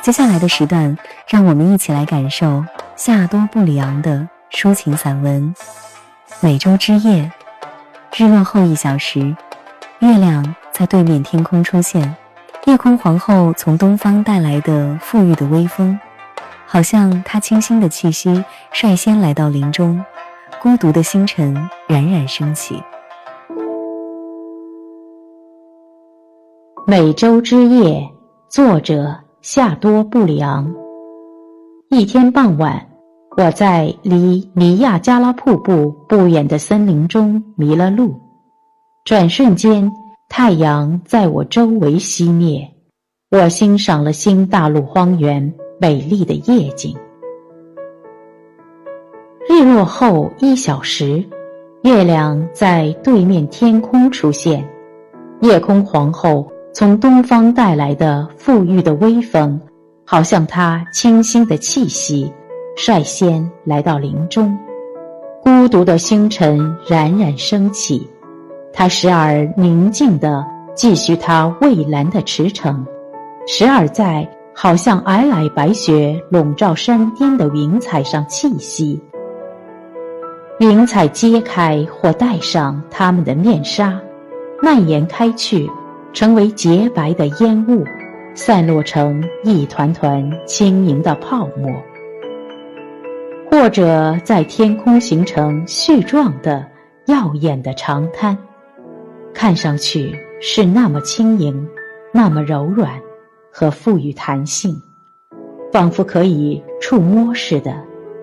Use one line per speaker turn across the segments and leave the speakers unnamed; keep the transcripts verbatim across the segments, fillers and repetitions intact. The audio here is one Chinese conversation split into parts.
接下来的时段，让我们一起来感受夏多布里昂的抒情散文《美洲之夜》。日落后一小时，月亮在对面天空出现，夜空皇后从东方带来的馥郁的微风，好像她清新的气息率先来到林中，孤独的星辰冉冉升起。
美洲之夜，作者夏多布里昂。一天傍晚，我在离尼亚加拉瀑布不远的森林中迷了路，转瞬间太阳在我周围熄灭，我欣赏了新大陆荒原美丽的夜景。日落后一小时，月亮在对面天空出现，夜空皇后从东方带来的馥郁的微风，好像她清新的气息率先来到林中，孤独的星辰冉冉升起，她时而宁静地继续她蔚蓝的驰骋，时而在好像皑皑白雪笼罩山巅的云彩上栖息。云彩揭开或戴上它们的面纱，蔓延开去，成为洁白的烟雾，散落成一团团轻盈的泡沫，或者在天空形成絮状的耀眼的长滩，看上去是那么轻盈，那么柔软和富有弹性，仿佛可以触摸似的。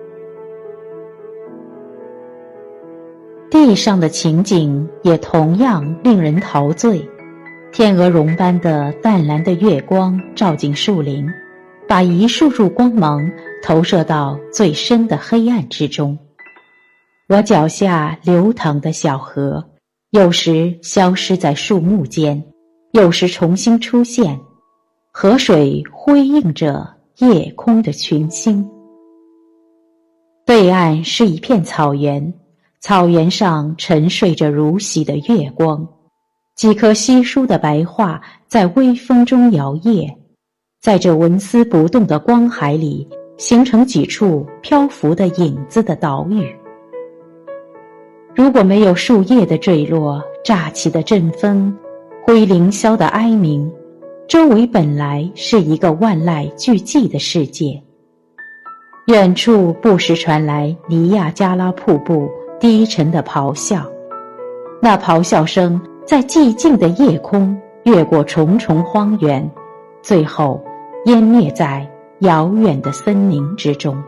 地上的情景也同样令人陶醉，天鹅绒般的淡蓝的月光照进树林，把一束束光芒投射到最深的黑暗之中。我脚下流淌的小河，有时消失在树木间，有时重新出现，河水辉映着夜空的群星。对岸是一片草原，草原上沉睡着如洗的月光，几颗稀疏的白桦在微风中摇曳，在这纹丝不动的光海里形成几处漂浮的影子的岛屿。如果没有树叶的坠落，乍起的阵风，灰凌霄的哀鸣，周围本来是一个万籁俱寂的世界。远处不时传来尼亚加拉瀑布低沉的咆哮，那咆哮声在寂静的夜空越过重重荒原，最后湮灭在遥远的森林之中。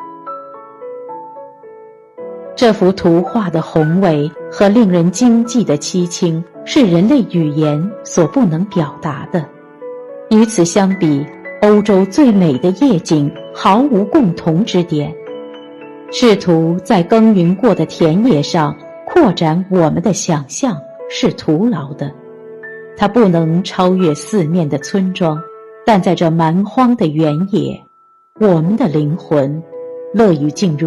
这幅图画的宏伟和令人惊悸的凄清，是人类语言所不能表达的。与此相比，欧洲最美的夜景毫无共同之点。试图在耕耘过的田野上扩展我们的想象是徒劳的，它不能超越四面的村庄，但在这蛮荒的原野，我们的灵魂乐于进入